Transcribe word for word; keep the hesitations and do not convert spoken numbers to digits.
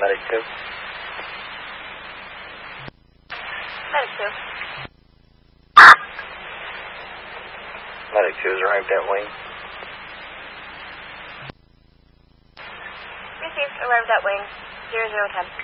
Medic two. Medic two. Medic two has arrived at wing. Received. Arrived at wing. Zero zero ten.